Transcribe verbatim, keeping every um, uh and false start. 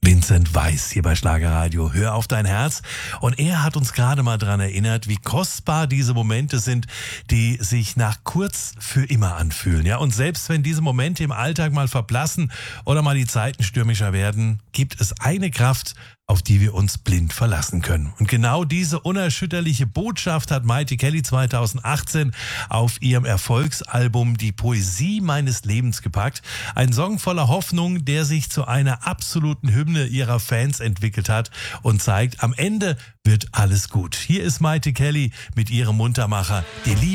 Vincent Weiss hier bei Schlagerradio. Hör auf dein Herz. Und er hat uns gerade mal daran erinnert, wie kostbar diese Momente sind, die sich nach kurz für immer anfühlen. Ja, und selbst wenn diese Momente im Alltag mal verblassen oder mal die Zeiten stürmischer werden, gibt es eine Kraft, auf die wir uns blind verlassen können. Und genau diese unerschütterliche Botschaft hat Maite Kelly zweitausendachtzehn auf ihrem Erfolgsalbum Die Poesie meines Lebens gepackt. Ein Song voller Hoffnung, der sich zu einer absoluten Hymne ihrer Fans entwickelt hat und zeigt, am Ende wird alles gut. Hier ist Maite Kelly mit ihrem Muntermacher Die Liebe